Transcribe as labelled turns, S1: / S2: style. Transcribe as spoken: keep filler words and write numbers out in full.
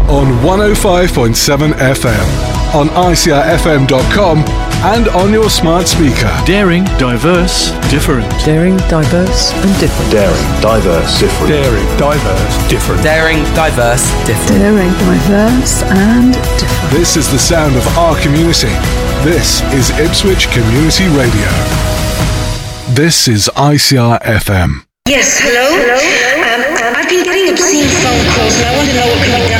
S1: on one oh five point seven F M, on I C R F M dot com, and on your smart speaker.
S2: Daring, diverse, different.
S3: Daring, diverse, and different.
S4: Daring, diverse, different.
S5: Daring, diverse, different.
S6: Daring, diverse, different.
S7: Daring, diverse, and different.
S1: This is the sound of our community. This is Ipswich Community Radio. This is I C R F M.
S8: Yes, hello? Hello? Um, I've been getting obscene phone calls and I want to know what can be done.